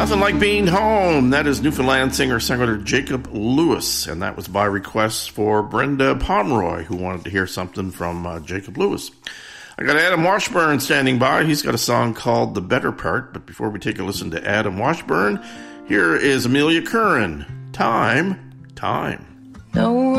Nothing like being home. That is Newfoundland singer-songwriter Jacob Lewis, and that was by request for Brenda Pomeroy, who wanted to hear something from Jacob Lewis. I got Adam Washburn standing by. He's got a song called The Better Part, but before we take a listen to Adam Washburn, here is Amelia Curran. Time. No